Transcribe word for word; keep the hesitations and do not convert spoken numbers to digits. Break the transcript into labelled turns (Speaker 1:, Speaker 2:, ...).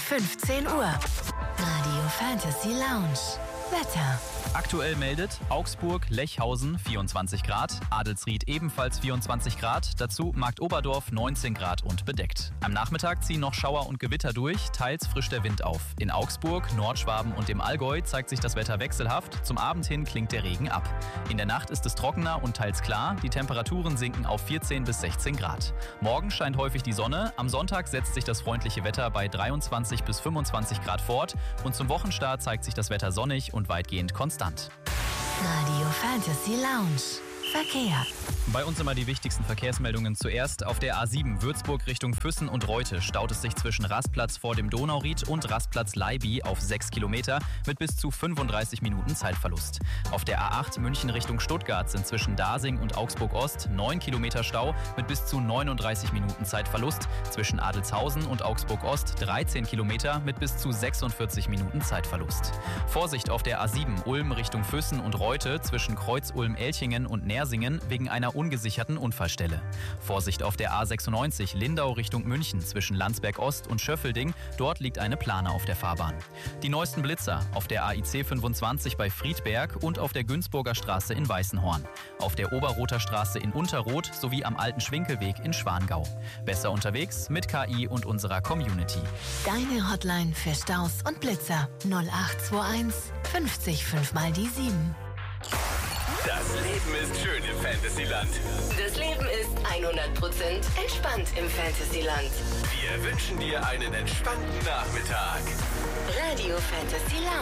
Speaker 1: fünfzehn Uhr. Radio Fantasy Lounge. Wetter.
Speaker 2: Aktuell meldet Augsburg, Lechhausen vierundzwanzig Grad, Adelsried ebenfalls vierundzwanzig Grad, dazu Marktoberdorf neunzehn Grad und bedeckt. Am Nachmittag ziehen noch Schauer und Gewitter durch, teils frischt der Wind auf. In Augsburg, Nordschwaben und dem Allgäu zeigt sich das Wetter wechselhaft, zum Abend hin klingt der Regen ab. In der Nacht ist es trockener und teils klar, die Temperaturen sinken auf vierzehn bis sechzehn Grad. Morgen scheint häufig die Sonne, am Sonntag setzt sich das freundliche Wetter bei dreiundzwanzig bis fünfundzwanzig Grad fort und zum Wochenstart zeigt sich das Wetter sonnig und weitgehend konstant.
Speaker 1: Radio Fantasy Lounge. Verkehr.
Speaker 2: Bei uns immer die wichtigsten Verkehrsmeldungen zuerst. Auf der A sieben Würzburg Richtung Füssen und Reute staut es sich zwischen Rastplatz vor dem Donauried und Rastplatz Leiby auf sechs Kilometer mit bis zu fünfunddreißig Minuten Zeitverlust. Auf der A acht München Richtung Stuttgart sind zwischen Dasing und Augsburg Ost neun Kilometer Stau mit bis zu neununddreißig Minuten Zeitverlust. Zwischen Adelzhausen und Augsburg Ost dreizehn Kilometer mit bis zu sechsundvierzig Minuten Zeitverlust. Vorsicht auf der A sieben Ulm Richtung Füssen und Reute zwischen Kreuz-Ulm-Elchingen und Nersingen wegen einer ungesicherten Unfallstelle. Vorsicht auf der A sechsundneunzig Lindau Richtung München zwischen Landsberg Ost und Schöffelding. Dort liegt eine Plane auf der Fahrbahn. Die neuesten Blitzer auf der A I C fünfundzwanzig bei Friedberg und auf der Günzburger Straße in Weißenhorn. Auf der Oberrother Straße in Unterroth sowie am Alten Schwinkelweg in Schwangau. Besser unterwegs mit K I und unserer Community.
Speaker 1: Deine Hotline für Staus und Blitzer null acht zwei eins fünfzig fünf mal die sieben.
Speaker 3: Das Leben ist schön im Fantasyland.
Speaker 4: Das Leben ist hundert Prozent entspannt im Fantasyland.
Speaker 3: Wir wünschen dir einen entspannten Nachmittag.
Speaker 4: Radio Fantasy Lounge.